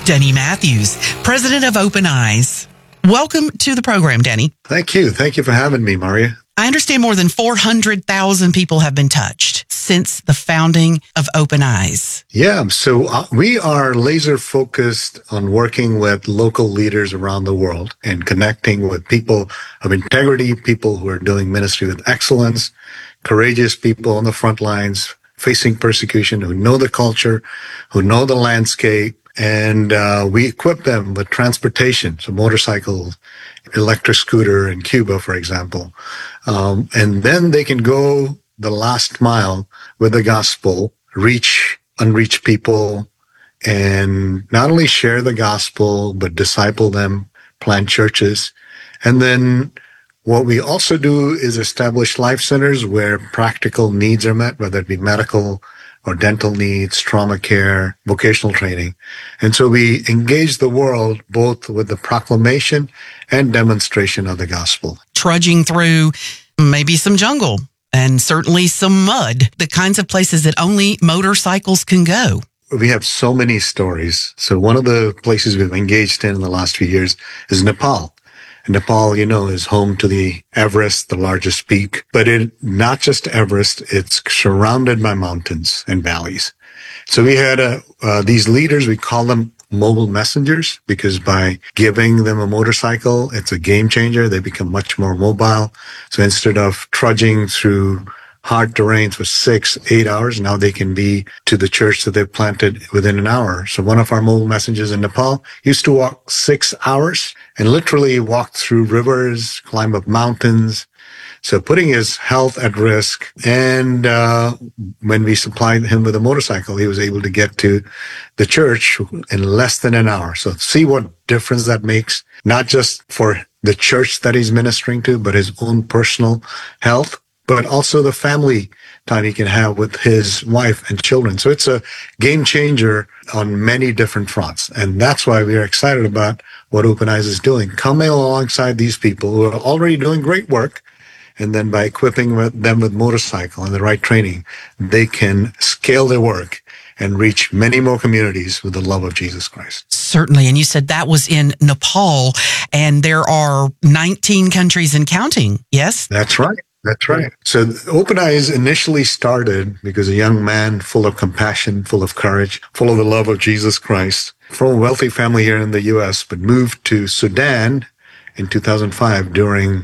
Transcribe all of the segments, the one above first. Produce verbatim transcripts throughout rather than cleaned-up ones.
Denny Matthews, president of Open Eyes. Welcome to the program, Denny. Thank you. Thank you for having me, Maria. I understand more than four hundred thousand people have been touched since the founding of Open Eyes. Yeah, so uh, we are laser focused on working with local leaders around the world and connecting with people of integrity, people who are doing ministry with excellence, courageous people on the front lines, facing persecution, who know the culture, who know the landscape. And uh, we equip them with transportation, so motorcycles, electric scooter in Cuba, for example. Um, and then they can go the last mile with the gospel, reach unreached people, and not only share the gospel, but disciple them, plant churches. And then what we also do is establish life centers where practical needs are met, whether it be medical or dental needs, trauma care, vocational training. And so we engage the world both with the proclamation and demonstration of the gospel. Trudging through maybe some jungle and certainly some mud, the kinds of places that only motorcycles can go. We have so many stories. So one of the places we've engaged in in the last few years is Nepal. And Nepal, you know, is home to the Everest, the largest peak. But it not just Everest, it's surrounded by mountains and valleys. So we had uh, uh, these leaders, we call them mobile messengers, because by giving them a motorcycle, it's a game changer. They become much more mobile. So instead of trudging through hard terrains for six, eight hours, now they can be to the church that they've planted within an hour. So one of our mobile messengers in Nepal used to walk six hours and literally walk through rivers, climb up mountains. So putting his health at risk. And uh when we supplied him with a motorcycle, he was able to get to the church in less than an hour. So see what difference that makes, not just for the church that he's ministering to, but his own personal health, but also the family time he can have with his wife and children. So it's a game changer on many different fronts. And that's why we are excited about what Open Eyes is doing, coming alongside these people who are already doing great work. And then by equipping them with motorcycle and the right training, they can scale their work and reach many more communities with the love of Jesus Christ. Certainly. And you said that was in Nepal, and there are nineteen countries and counting, yes? That's right. That's right. So Open Eyes initially started because a young man full of compassion, full of courage, full of the love of Jesus Christ, from a wealthy family here in the U S, but moved to Sudan in two thousand five during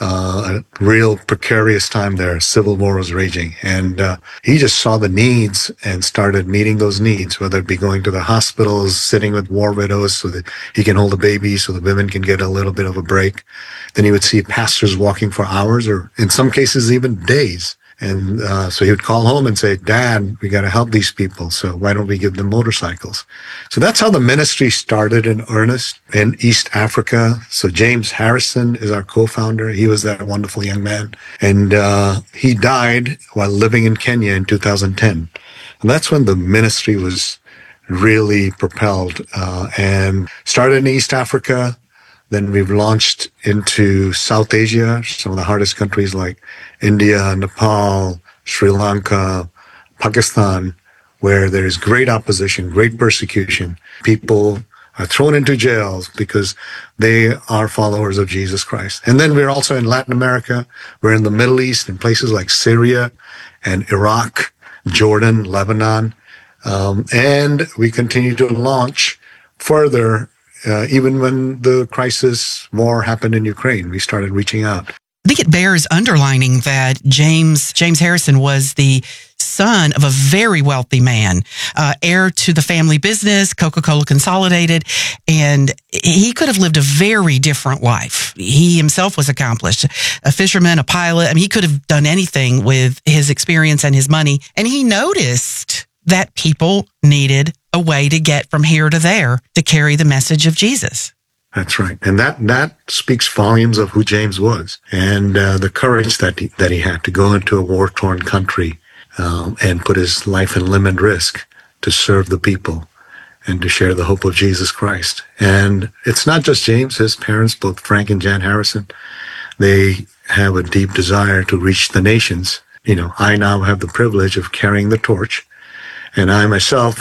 uh, a real precarious time there. Civil war was raging. And uh, he just saw the needs and started meeting those needs, whether it be going to the hospitals, sitting with war widows so that he can hold a baby, so the women can get a little bit of a break. Then he would see pastors walking for hours, or in some cases even days. And uh, so he would call home and say, Dad, we got to help these people, so why don't we give them motorcycles? So that's how the ministry started in earnest in East Africa. So James Harrison is our co-founder. He was that wonderful young man. And uh, he died while living in Kenya in two thousand ten. And that's when the ministry was really propelled uh, and started in East Africa. Then we've launched into South Asia, some of the hardest countries like India, Nepal, Sri Lanka, Pakistan, where there's great opposition, great persecution. People are thrown into jails because they are followers of Jesus Christ. And then we're also in Latin America. We're in the Middle East, in places like Syria and Iraq, Jordan, Lebanon. Um, and we continue to launch further. Uh, even when the crisis war happened in Ukraine, we started reaching out. I think it bears underlining that James James Harrison was the son of a very wealthy man, uh, heir to the family business, Coca-Cola Consolidated, and he could have lived a very different life. He himself was accomplished, a fisherman, a pilot. I mean, he could have done anything with his experience and his money, and he noticed that people needed a way to get from here to there to carry the message of Jesus. That's right. And that, that speaks volumes of who James was and uh, the courage that he, that he had to go into a war-torn country um, and put his life and limb at risk to serve the people and to share the hope of Jesus Christ. And it's not just James, his parents, both Frank and Jan Harrison, they have a deep desire to reach the nations. You know, I now have the privilege of carrying the torch. And I myself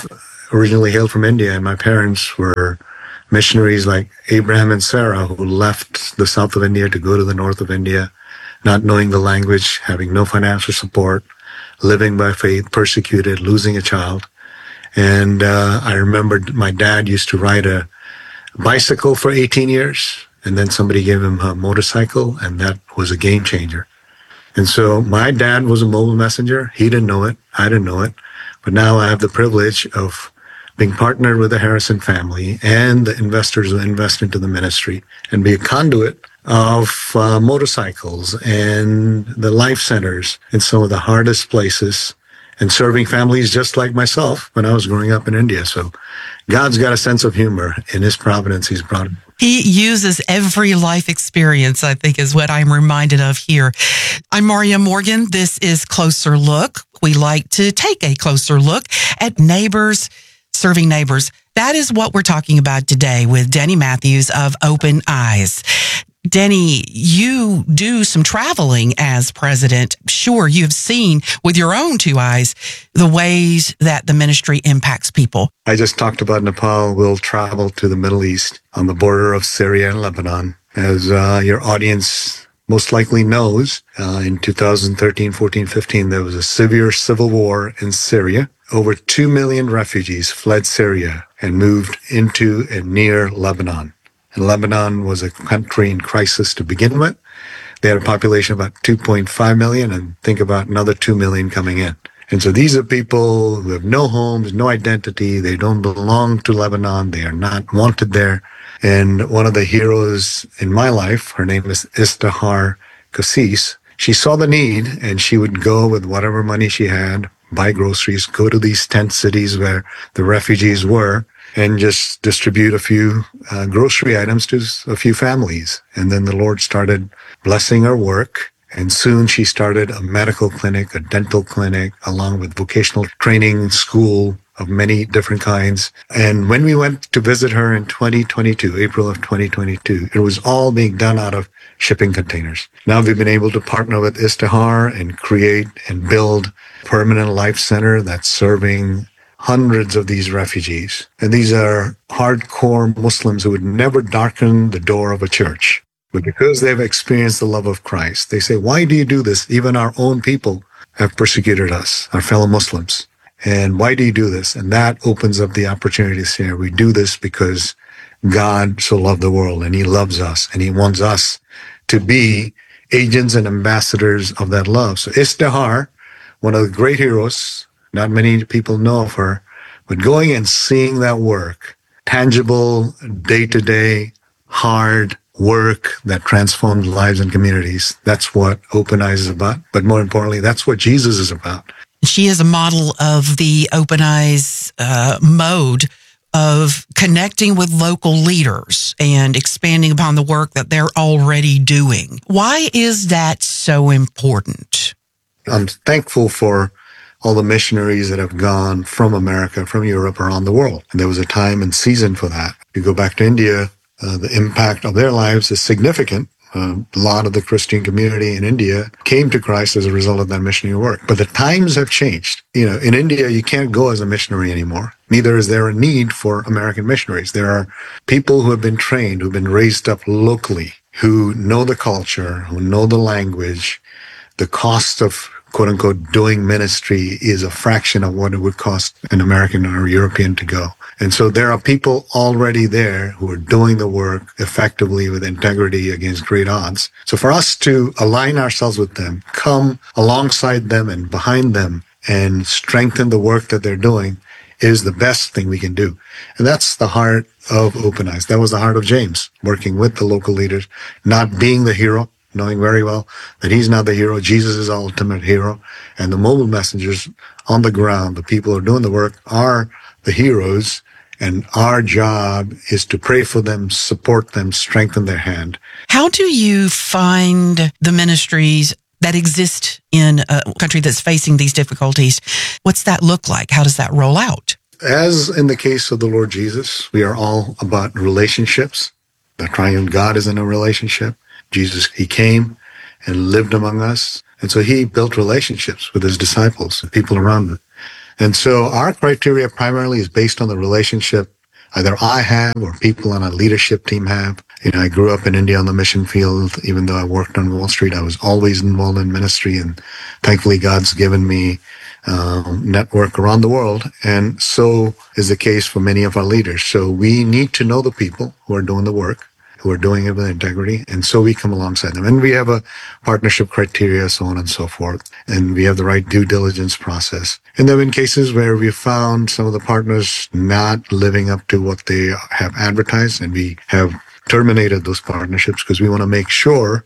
originally hailed from India, and my parents were missionaries like Abraham and Sarah, who left the south of India to go to the north of India, not knowing the language, having no financial support, living by faith, persecuted, losing a child. And uh, I remembered my dad used to ride a bicycle for eighteen years, and then somebody gave him a motorcycle, and that was a game changer. And so my dad was a mobile messenger. He didn't know it. I didn't know it. But now I have the privilege of being partnered with the Harrison family and the investors who invest into the ministry and be a conduit of uh, motorcycles and the life centers in some of the hardest places and serving families just like myself when I was growing up in India. So God's got a sense of humor. In his providence, he's brought it. He uses every life experience, I think, is what I'm reminded of here. I'm Maria Morgan. This is Closer Look. We like to take a closer look at neighbors serving neighbors. That is what we're talking about today with Denny Matthews of Open Eyes. Denny, you do some traveling as president. Sure, you've seen with your own two eyes the ways that the ministry impacts people. I just talked about Nepal. We'll travel to the Middle East on the border of Syria and Lebanon. As uh, your audience most likely knows, uh, in two thousand thirteen, fourteen, fifteen, there was a severe civil war in Syria. Over two million refugees fled Syria and moved into and near Lebanon. And Lebanon was a country in crisis to begin with. They had a population of about two point five million, and think about another two million coming in. And so these are people who have no homes, no identity. They don't belong to Lebanon. They are not wanted there. And one of the heroes in my life, her name is Istihar Kassis. She saw the need, and she would go with whatever money she had, buy groceries, go to these tent cities where the refugees were, and just distribute a few uh, grocery items to a few families. And then the Lord started blessing her work. And soon she started a medical clinic, a dental clinic, along with vocational training school of many different kinds. And when we went to visit her in twenty twenty-two, April of twenty twenty-two, it was all being done out of shipping containers. Now we've been able to partner with Istihar and create and build a permanent life center that's serving hundreds of these refugees. And these are hardcore Muslims who would never darken the door of a church. But because they've experienced the love of Christ, they say, why do you do this? Even our own people have persecuted us, our fellow Muslims. And why do you do this? And that opens up the opportunity to say, we do this because God so loved the world and he loves us and he wants us to be agents and ambassadors of that love. So Istihar, one of the great heroes, not many people know of her, but going and seeing that work, tangible, day-to-day, hard work that transforms lives and communities. That's what Open Eyes is about. But more importantly, that's what Jesus is about. She is a model of the Open Eyes uh, mode of connecting with local leaders and expanding upon the work that they're already doing. Why is that so important? I'm thankful for all the missionaries that have gone from America, from Europe, around the world. And there was a time and season for that. If you go back to India, uh, the impact of their lives is significant. Uh, a lot of the Christian community in India came to Christ as a result of that missionary work. But the times have changed. You know, in India, you can't go as a missionary anymore. Neither is there a need for American missionaries. There are people who have been trained, who've been raised up locally, who know the culture, who know the language. The cost of quote unquote doing ministry is a fraction of what it would cost an American or European to go. And so there are people already there who are doing the work effectively with integrity against great odds. So for us to align ourselves with them, come alongside them and behind them and strengthen the work that they're doing is the best thing we can do. And that's the heart of Open Eyes. That was the heart of James, working with the local leaders, not being the hero, knowing very well that he's not the hero. Jesus is the ultimate hero. And the mobile messengers on the ground, the people who are doing the work, are the heroes. And our job is to pray for them, support them, strengthen their hand. How do you find the ministries that exist in a country that's facing these difficulties? What's that look like? How does that roll out? As in the case of the Lord Jesus, we are all about relationships. The triune God is in a relationship. Jesus, he came and lived among us. And so he built relationships with his disciples, the people around him. And so our criteria primarily is based on the relationship either I have or people on a leadership team have. You know, I grew up in India on the mission field. Even though I worked on Wall Street, I was always involved in ministry. And thankfully, God's given me uh, network around the world. And so is the case for many of our leaders. So we need to know the people who are doing the work, who are doing it with integrity. And so we come alongside them. And we have a partnership criteria, so on and so forth. And we have the right due diligence process. And there have been cases where we found some of the partners not living up to what they have advertised. And we have terminated those partnerships because we want to make sure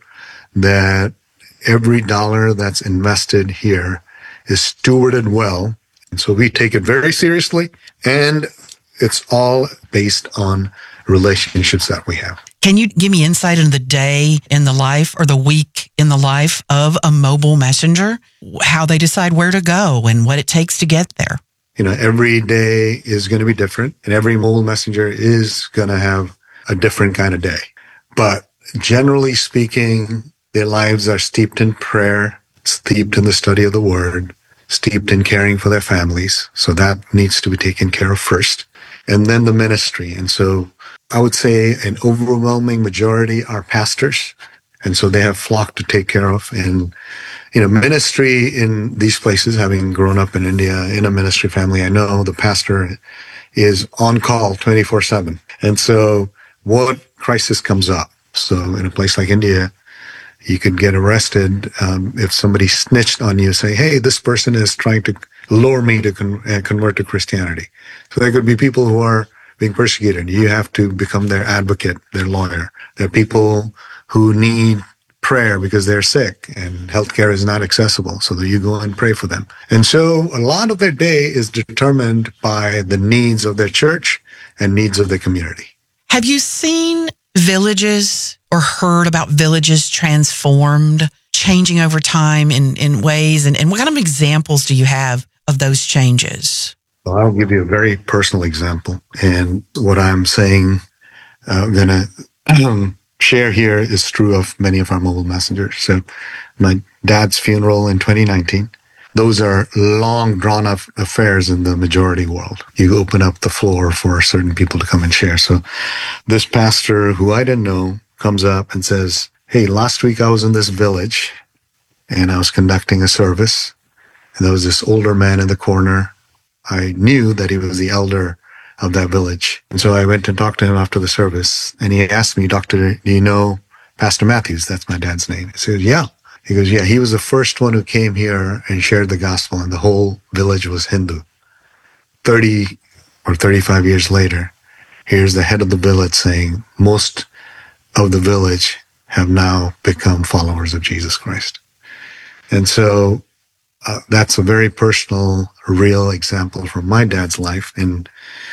that every dollar that's invested here is stewarded well. And so we take it very seriously. And it's all based on relationships that we have. Can you give me insight into the day in the life or the week in the life of a mobile messenger? How they decide where to go and what it takes to get there? You know, every day is going to be different, and every mobile messenger is going to have a different kind of day. But generally speaking, their lives are steeped in prayer, steeped in the study of the word, steeped in caring for their families. So that needs to be taken care of first. And then the ministry. And so I would say an overwhelming majority are pastors. And so they have flock to take care of. And, you know, ministry in these places, having grown up in India in a ministry family, I know the pastor is on call twenty-four seven. And so what crisis comes up? So in a place like India, you could get arrested um, if somebody snitched on you, say, hey, this person is trying to lure me to con- uh, convert to Christianity. So there could be people who are being persecuted. You have to become their advocate, their lawyer. There are people who need prayer because they're sick and healthcare is not accessible. So that you go and pray for them. And so a lot of their day is determined by the needs of their church and needs of their community. Have you seen villages or heard about villages transformed, changing over time in, in ways? And, and what kind of examples do you have of those changes? Well, I'll give you a very personal example. And what I'm saying, uh, I'm going to um, share here is true of many of our mobile messengers. So my dad's funeral in twenty nineteen, those are long drawn up affairs in the majority world. You open up the floor for certain people to come and share. So this pastor who I didn't know comes up and says, hey, last week I was in this village and I was conducting a service. And there was this older man in the corner. I knew that he was the elder of that village. And so I went and talked to him after the service. And he asked me, Doctor, do you know Pastor Matthews? That's my dad's name. I said, yeah. He goes, yeah, he was the first one who came here and shared the gospel, and the whole village was Hindu. thirty or thirty-five years later, here's the head of the village saying, most of the village have now become followers of Jesus Christ. And so uh, that's a very personal, real example from my dad's life. And,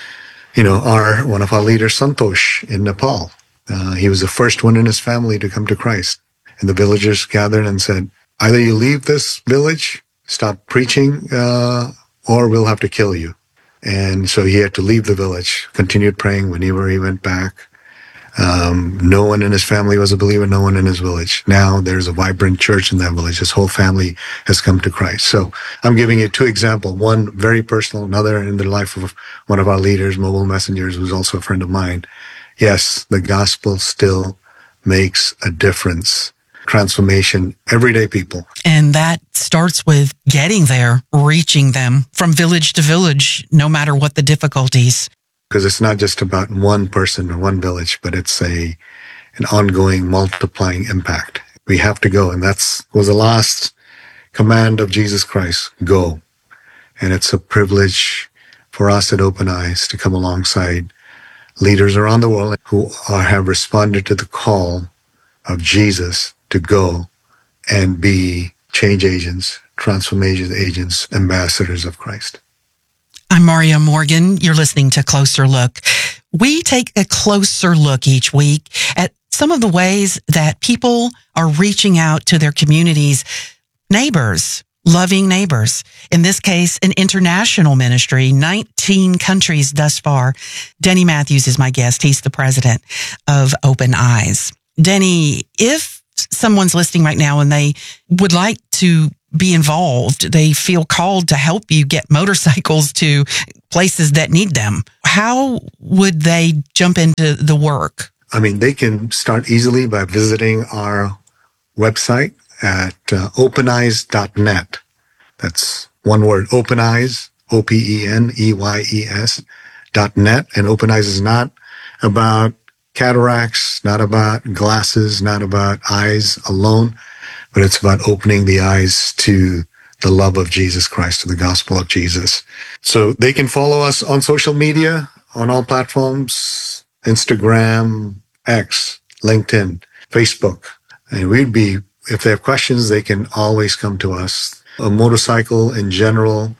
you know, our one of our leaders, Santosh, in Nepal, uh, he was the first one in his family to come to Christ. And the villagers gathered and said, either you leave this village, stop preaching, uh, or we'll have to kill you. And so he had to leave the village, continued praying. Whenever he went back, um, no one in his family was a believer, no one in his village. Now there's a vibrant church in that village. His whole family has come to Christ. So I'm giving you two examples, one very personal, another in the life of one of our leaders, mobile messengers, who's also a friend of mine. Yes, the gospel still makes a difference. Transformation, everyday people. And that starts with getting there, reaching them from village to village, no matter what the difficulties. Because it's not just about one person or one village, but it's a an ongoing, multiplying impact. We have to go, and that's was the last command of Jesus Christ, go. And it's a privilege for us at Open Eyes to come alongside leaders around the world who are, have responded to the call of Jesus to go and be change agents, transformation agents, ambassadors of Christ. I'm Maria Morgan. You're listening to Closer Look. We take a closer look each week at some of the ways that people are reaching out to their communities, neighbors, loving neighbors. In this case, an international ministry, nineteen countries thus far. Denny Matthews is my guest. He's the president of Open Eyes. Denny, if someone's listening right now and they would like to be involved. They feel called to help you get motorcycles to places that need them. How would they jump into the work? I mean, they can start easily by visiting our website at uh, open eyes dot net. That's one word, Open Eyes, O P E N E Y E S dot net. And Open Eyes is not about cataracts, not about glasses, not about eyes alone, but it's about opening the eyes to the love of Jesus Christ, to the gospel of Jesus. So they can follow us on social media, on all platforms, Instagram, X, LinkedIn, Facebook. And we'd be, if they have questions, they can always come to us. A motorcycle in general,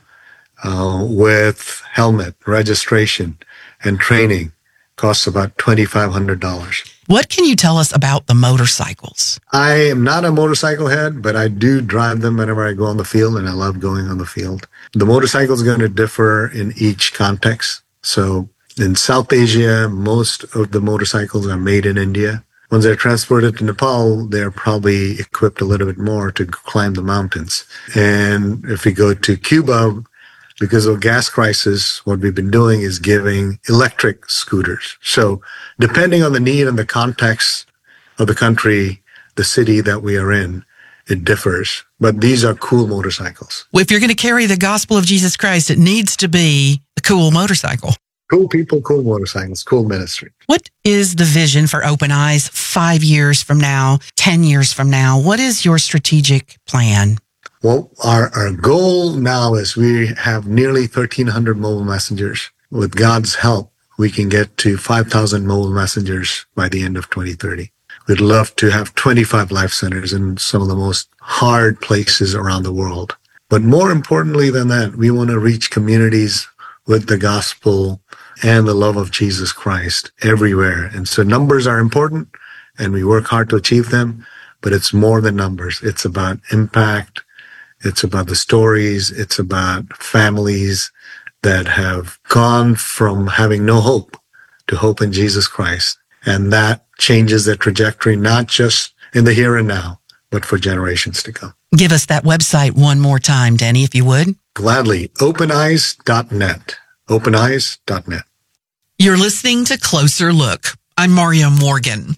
uh, with helmet, registration, and training costs about twenty-five hundred dollars. What can you tell us about the motorcycles? I am not a motorcycle head, but I do drive them whenever I go on the field, and I love going on the field. The motorcycle is going to differ in each context. So in South Asia, most of the motorcycles are made in India. Once they're transported to Nepal, they're probably equipped a little bit more to climb the mountains. And if we go to Cuba, because of gas crisis, what we've been doing is giving electric scooters. So depending on the need and the context of the country, the city that we are in, it differs. But these are cool motorcycles. If you're going to carry the gospel of Jesus Christ, it needs to be a cool motorcycle. Cool people, cool motorcycles, cool ministry. What is the vision for Open Eyes five years from now, ten years from now? What is your strategic plan? Well, our, our goal now is we have nearly thirteen hundred mobile messengers. With God's help, we can get to five thousand mobile messengers by the end of twenty thirty. We'd love to have twenty-five life centers in some of the most hard places around the world. But more importantly than that, we want to reach communities with the gospel and the love of Jesus Christ everywhere. And so numbers are important, and we work hard to achieve them, but it's more than numbers. It's about impact. It's about the stories. It's about families that have gone from having no hope to hope in Jesus Christ. And that changes their trajectory, not just in the here and now, but for generations to come. Give us that website one more time, Danny, if you would. Gladly. open eyes dot net. open eyes dot net. You're listening to Closer Look. I'm Maria Morgan.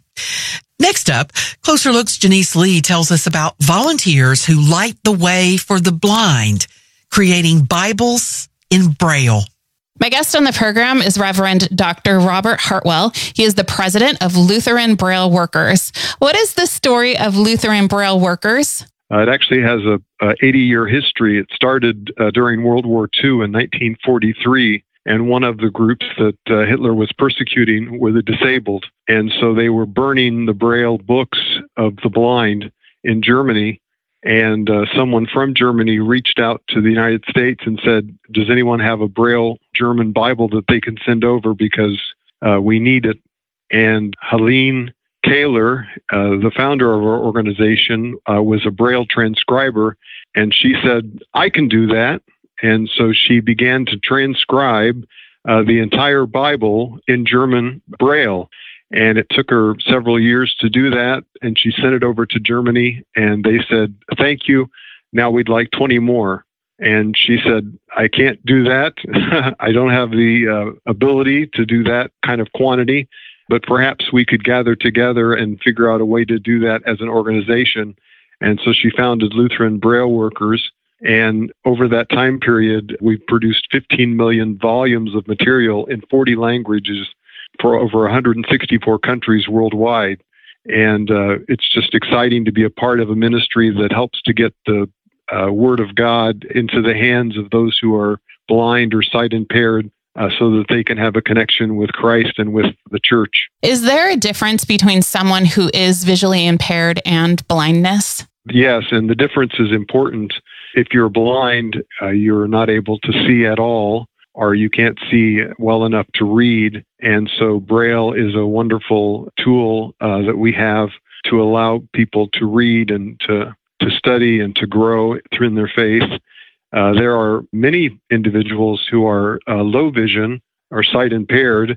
Next up, Closer Look's Janice Lee tells us about volunteers who light the way for the blind, creating Bibles in Braille. My guest on the program is Reverend Doctor Robert Hartwell. He is the president of Lutheran Braille Workers. What is the story of Lutheran Braille Workers? Uh, it actually has a, a eighty-year history. It started uh, during World War Two in nineteen forty-three. And one of the groups that uh, Hitler was persecuting were the disabled. And so they were burning the Braille books of the blind in Germany. And uh, someone from Germany reached out to the United States and said, does anyone have a Braille German Bible that they can send over, because uh, we need it? And Helene Kaler, uh, the founder of our organization, uh, was a Braille transcriber. And she said, I can do that. And so she began to transcribe uh, the entire Bible in German Braille. And it took her several years to do that. And she sent it over to Germany, and they said, thank you. Now we'd like twenty more. And she said, I can't do that. I don't have the uh, ability to do that kind of quantity, but perhaps we could gather together and figure out a way to do that as an organization. And so she founded Lutheran Braille Workers. And over that time period, we've produced fifteen million volumes of material in forty languages for over one hundred sixty-four countries worldwide. And uh, it's just exciting to be a part of a ministry that helps to get the uh, Word of God into the hands of those who are blind or sight impaired, uh, so that they can have a connection with Christ and with the church. Is there a difference between someone who is visually impaired and blindness? Yes, and the difference is important. If you're blind, uh, you're not able to see at all, or you can't see well enough to read. And so Braille is a wonderful tool uh, that we have to allow people to read and to, to study and to grow in their faith. Uh, there are many individuals who are uh, low vision or sight impaired,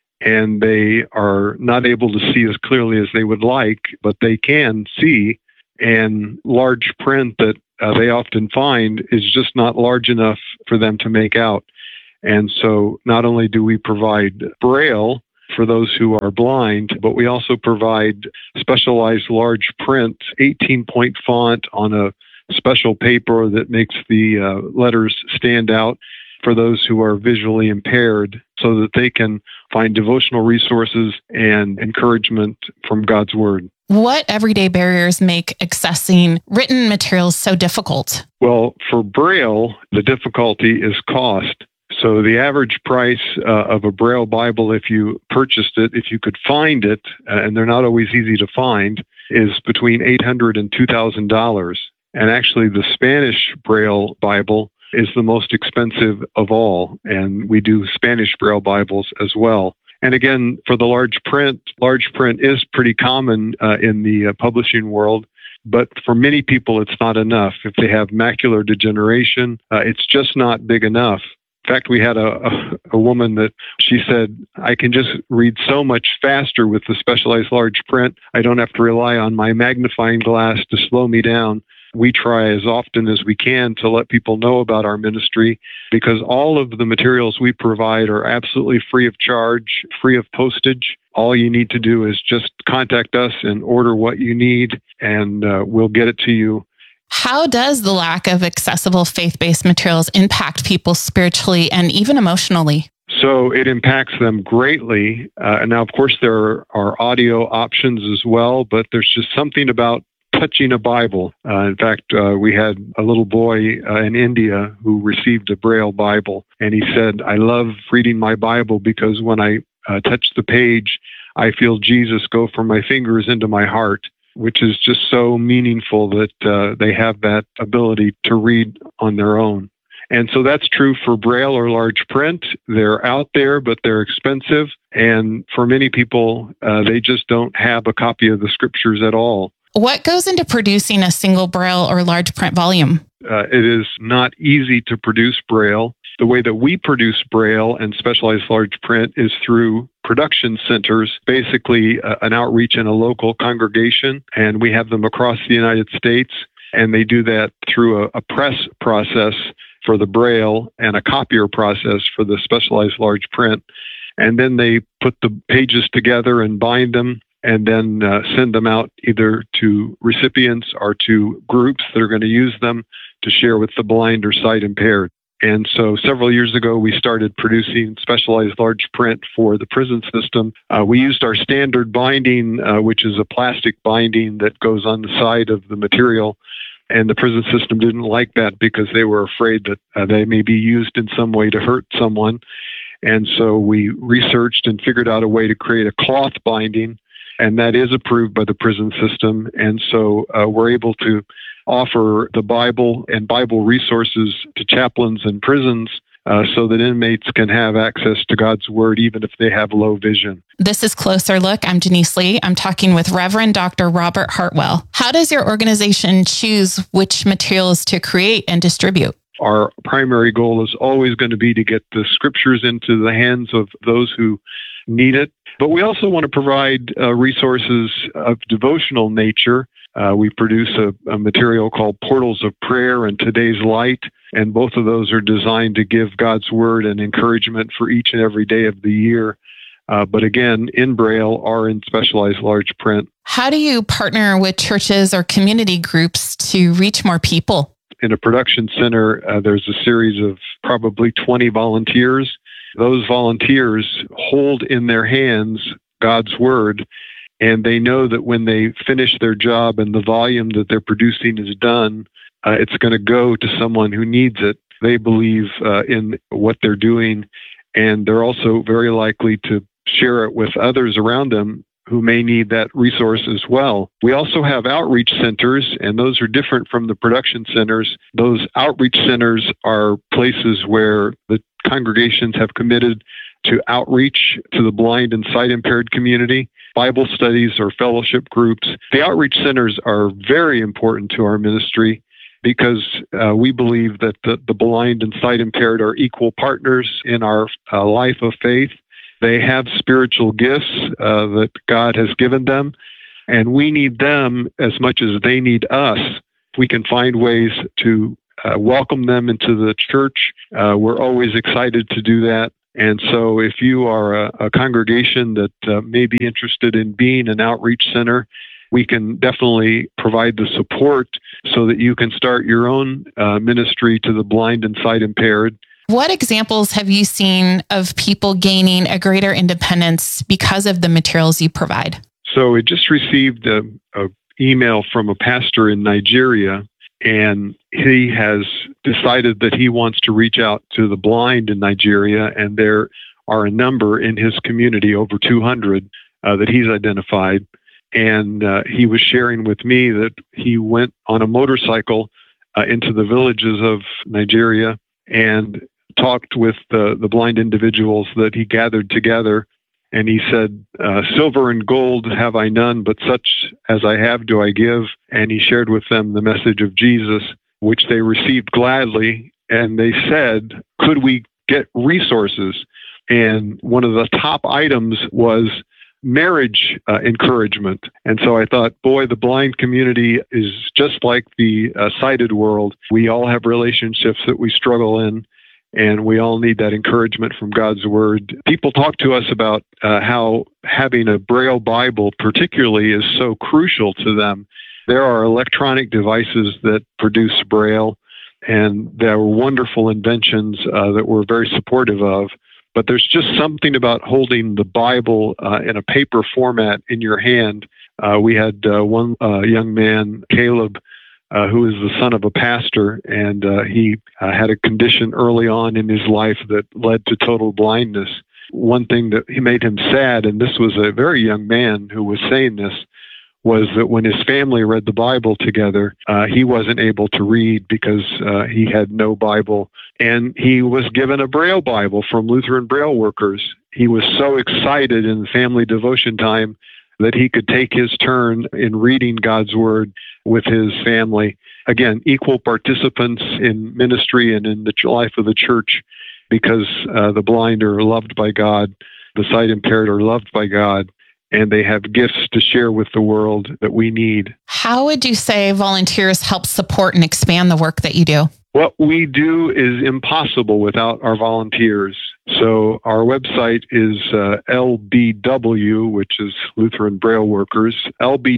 and they are not able to see as clearly as they would like, but they can see. And large print that uh, they often find is just not large enough for them to make out. And so not only do we provide Braille for those who are blind, but we also provide specialized large print, eighteen-point font on a special paper that makes the uh, letters stand out for those who are visually impaired so that they can find devotional resources and encouragement from God's Word. What everyday barriers make accessing written materials so difficult? Well, for Braille, the difficulty is cost. So the average price uh, of a Braille Bible, if you purchased it, if you could find it, uh, and they're not always easy to find, is between eight hundred dollars and two thousand dollars. And actually, the Spanish Braille Bible is the most expensive of all, and we do Spanish Braille Bibles as well. And again, for the large print, large print is pretty common uh, in the uh, publishing world, but for many people, it's not enough. If they have macular degeneration, uh, it's just not big enough. In fact, we had a, a, a woman that she said, I can just read so much faster with the specialized large print. I don't have to rely on my magnifying glass to slow me down. We try as often as we can to let people know about our ministry because all of the materials we provide are absolutely free of charge, free of postage. All you need to do is just contact us and order what you need, and uh, we'll get it to you. How does the lack of accessible faith-based materials impact people spiritually and even emotionally? So it impacts them greatly. Uh, and now, of course, there are audio options as well, but there's just something about touching a Bible. Uh, in fact, uh, we had a little boy uh, in India who received a Braille Bible, and he said, I love reading my Bible because when I uh, touch the page, I feel Jesus go from my fingers into my heart, which is just so meaningful that uh, they have that ability to read on their own. And so that's true for Braille or large print. They're out there, but they're expensive. And for many people, uh, they just don't have a copy of the scriptures at all. What goes into producing a single Braille or large print volume? Uh, it is not easy to produce Braille. The way that we produce Braille and specialized large print is through production centers, basically uh, an outreach in a local congregation, and we have them across the United States, and they do that through a, a press process for the Braille and a copier process for the specialized large print. And then they put the pages together and bind them and then uh, send them out either to recipients or to groups that are going to use them to share with the blind or sight impaired. And so several years ago, we started producing specialized large print for the prison system. Uh, we used our standard binding, uh, which is a plastic binding that goes on the side of the material. And the prison system didn't like that because they were afraid that uh, they may be used in some way to hurt someone. And so we researched and figured out a way to create a cloth binding, and that is approved by the prison system. And so uh, we're able to offer the Bible and Bible resources to chaplains and prisons uh, so that inmates can have access to God's Word even if they have low vision. This is Closer Look. I'm Denise Lee. I'm talking with Reverend Doctor Robert Hartwell. How does your organization choose which materials to create and distribute? Our primary goal is always going to be to get the scriptures into the hands of those who need it. But we also want to provide uh, resources of devotional nature. Uh, we produce a, a material called Portals of Prayer and Today's Light, and both of those are designed to give God's Word and encouragement for each and every day of the year. Uh, but again, in Braille or in specialized large print. How do you partner with churches or community groups to reach more people? In a production center, uh, there's a series of probably twenty volunteers. Those volunteers hold in their hands God's Word, and they know that when they finish their job and the volume that they're producing is done, uh, it's going to go to someone who needs it. They believe uh, in what they're doing, and they're also very likely to share it with others around them who may need that resource as well. We also have outreach centers, and those are different from the production centers. Those outreach centers are places where the congregations have committed to outreach to the blind and sight impaired community, Bible studies or fellowship groups. The outreach centers are very important to our ministry because uh, we believe that the, the blind and sight impaired are equal partners in our uh, life of faith. They have spiritual gifts uh, that God has given them, and we need them as much as they need us If we can find ways to uh, welcome them into the church, uh, we're always excited to do that. And so if you are a, a congregation that uh, may be interested in being an outreach center, we can definitely provide the support so that you can start your own uh, ministry to the blind and sight impaired. What examples have you seen of people gaining a greater independence because of the materials you provide? So we just received a, a email from a pastor in Nigeria, and he has decided that he wants to reach out to the blind in Nigeria, and there are a number in his community, over two hundred, uh, that he's identified. And uh, he was sharing with me that he went on a motorcycle uh, into the villages of Nigeria and talked with the, the blind individuals that he gathered together. And he said, uh, silver and gold have I none, but such as I have do I give. And he shared with them the message of Jesus, which they received gladly. And they said, could we get resources? And one of the top items was marriage uh, encouragement. And so I thought, boy, the blind community is just like the uh, sighted world. We all have relationships that we struggle in, and we all need that encouragement from God's Word. People talk to us about uh, how having a Braille Bible particularly is so crucial to them. There are electronic devices that produce Braille, and there are wonderful inventions uh, that we're very supportive of. But there's just something about holding the Bible uh, in a paper format in your hand. Uh, we had uh, one uh, young man, Caleb, uh, who is the son of a pastor, and uh, he uh, had a condition early on in his life that led to total blindness. One thing that he made him sad, and this was a very young man who was saying this, was that when his family read the Bible together, uh, he wasn't able to read because uh, he had no Bible. And he was given a Braille Bible from Lutheran Braille Workers. He was so excited in the family devotion time that he could take his turn in reading God's Word with his family. Again, equal participants in ministry and in the life of the church, because uh, the blind are loved by God, the sight impaired are loved by God, and they have gifts to share with the world that we need. How would you say volunteers help support and expand the work that you do? What we do is impossible without our volunteers. So our website is uh, L B W, which is Lutheran Braille Workers, L B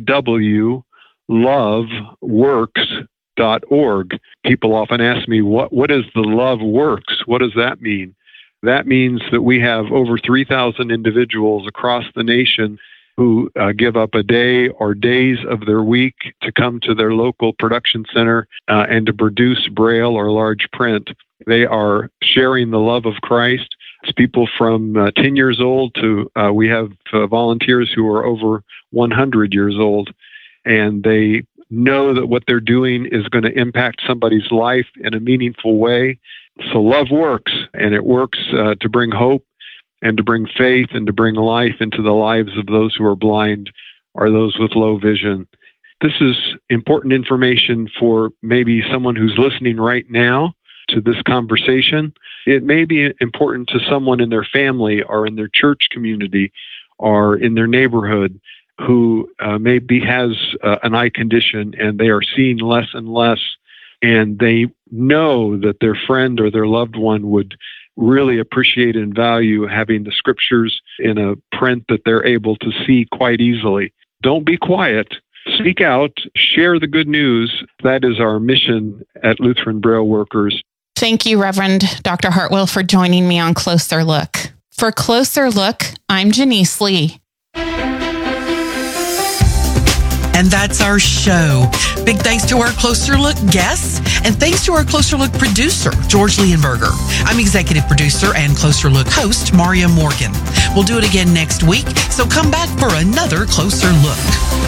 W love works dot org. People often ask me, what, what is the Love Works? What does that mean? That means that we have over three thousand individuals across the nation who uh, give up a day or days of their week to come to their local production center uh, and to produce Braille or large print. They are sharing the love of Christ. It's people from uh, ten years old to, uh, we have uh, volunteers who are over one hundred years old, and they know that what they're doing is going to impact somebody's life in a meaningful way. So love works, and it works uh, to bring hope and to bring faith and to bring life into the lives of those who are blind or those with low vision. This is important information for maybe someone who's listening right now to this conversation. It may be important to someone in their family or in their church community or in their neighborhood who uh, maybe has uh, an eye condition and they are seeing less and less, and they know that their friend or their loved one would really appreciate and value having the scriptures in a print that they're able to see quite easily. Don't be quiet. Speak out. Share the good news. That is our mission at Lutheran Braille Workers. Thank you, Reverend Doctor Hartwell, for joining me on Closer Look. For Closer Look, I'm Janice Lee. And that's our show. Big thanks to our Closer Look guests, and thanks to our Closer Look producer, George Leonberger. I'm executive producer and Closer Look host, Maria Morgan. We'll do it again next week, so come back for another Closer Look.